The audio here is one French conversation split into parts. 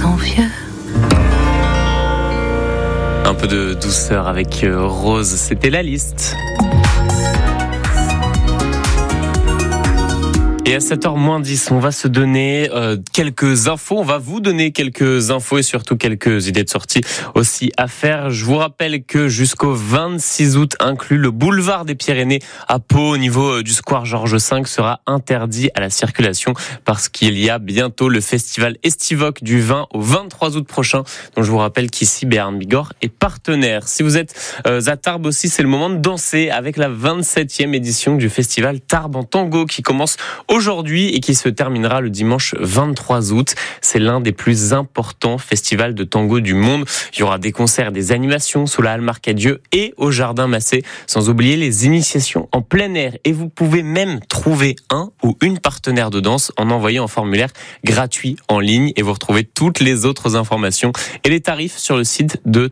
envieux. Un peu de douceur avec Rose, c'était la liste. Et à 7h-10, on va se donner quelques infos. On va vous donner quelques infos et surtout quelques idées de sortie aussi à faire. Je vous rappelle que jusqu'au 26 août inclus, le boulevard des Pyrénées à Pau au niveau du square Georges V sera interdit à la circulation parce qu'il y a bientôt le festival Estivoque du 20 au 23 août prochain. Donc je vous rappelle qu'ici, Béarn Bigorre est partenaire. Si vous êtes à Tarbes aussi, c'est le moment de danser avec la 27e édition du festival Tarbes en tango qui commence aujourd'hui et qui se terminera le dimanche 23 août. C'est l'un des plus importants festivals de tango du monde. Il y aura des concerts, des animations sous la halle Marcadieu et au Jardin Massé, sans oublier les initiations en plein air. Et vous pouvez même trouver un ou une partenaire de danse en envoyant un formulaire gratuit en ligne et vous retrouvez toutes les autres informations et les tarifs sur le site de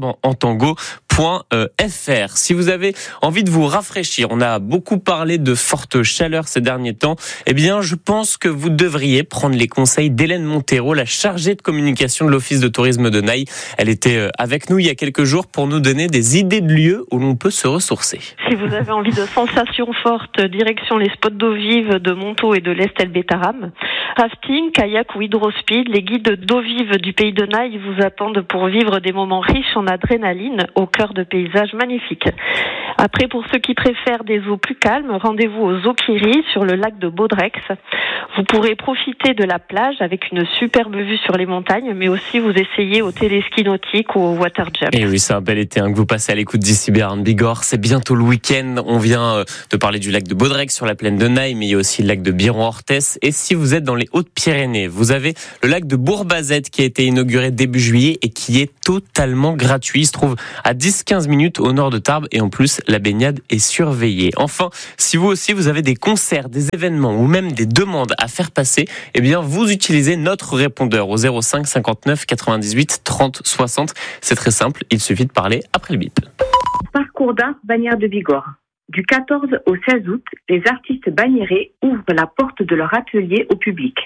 tarbesentango.fr. Si vous avez envie de vous rafraîchir, on a beaucoup parlé de forte chaleur ces derniers temps, eh bien, je pense que vous devriez prendre les conseils d'Hélène Montero, la chargée de communication de l'Office de tourisme de Naï. Elle était avec nous il y a quelques jours pour nous donner des idées de lieux où l'on peut se ressourcer. Si vous avez envie de sensations fortes, direction les spots d'eau vive de Montaut et de l'Est-El-Bétaram. Rafting, kayak ou hydrospeed, les guides d'eau vive du pays de Naï vous attendent pour vivre des moments riches en adrénaline au cœur de paysages magnifiques. Après, pour ceux qui préfèrent des eaux plus calmes, rendez-vous aux eaux Kiri sur le lac de Baudrex. Vous pourrez profiter de la plage avec une superbe vue sur les montagnes, mais aussi vous essayer au téléski nautique ou au water jump. Et oui, c'est un bel été que vous passez à l'écoute d'ici Béarn Bigorre. C'est bientôt le week-end. On vient de parler du lac de Baudrex sur la plaine de Naï, mais il y a aussi le lac de Biron-Orthès. Et si vous êtes dans les Hautes-Pyrénées, vous avez le lac de Bourbazette qui a été inauguré début juillet et qui est totalement gratuit. Il se trouve à 10-15 minutes au nord de Tarbes et en plus, la baignade est surveillée. Enfin, si vous aussi vous avez des concerts, des événements ou même des demandes à faire passer, eh bien vous utilisez notre répondeur au 05 59 98 30 60. C'est très simple, il suffit de parler après le bip. Parcours d'art Bagnères de Bigorre. Du 14 au 16 août, les artistes bagnérés ouvrent la porte de leur atelier au public.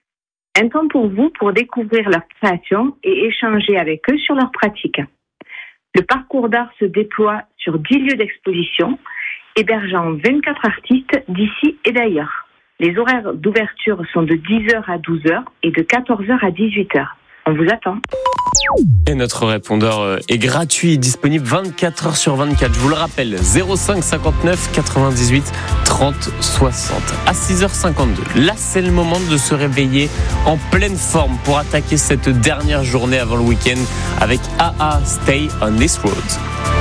Un temps pour vous pour découvrir leur création et échanger avec eux sur leurs pratiques. Le parcours d'art se déploie sur 10 lieux d'exposition, hébergeant 24 artistes d'ici et d'ailleurs. Les horaires d'ouverture sont de 10h à 12h et de 14h à 18h. On vous attend. Et notre répondeur est gratuit, disponible 24 heures sur 24. Je vous le rappelle, 05 59 98 30 60. À 6h52, là c'est le moment de se réveiller en pleine forme pour attaquer cette dernière journée avant le week-end avec AA Stay on This Road.